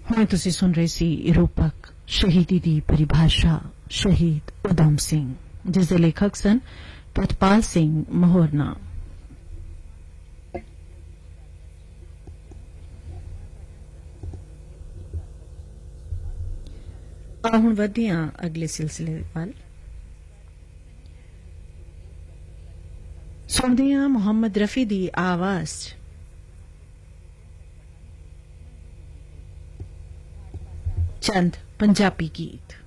ਹੁਣ ਤੁਸੀਂ ਸੁਣ ਰਹੇ ਸੀ ਰੂਪਕ ਸ਼ਹੀਦੀ ਦੀ ਪਰਿਭਾਸ਼ਾ ਸ਼ਹੀਦ ਉਦਮ ਸਿੰਘ, ਜਿਸ ਦੇ ਲੇਖਕ ਸਨ ਪ੍ਰਿਤਪਾਲ ਸਿੰਘ ਮਹੋਰਨਾ। ਹੁਣ ਵਧਦੇ ਹਾਂ ਅਗਲੇ ਸਿਲਸਿਲੇ ਵੱਲ। ਸੁਣਦੇ ਹਾਂ ਮੁਹੰਮਦ ਰਫੀ ਦੀ ਆਵਾਜ਼ 'ਚ ਚੰਦ ਪੰਜਾਬੀ ਗੀਤ।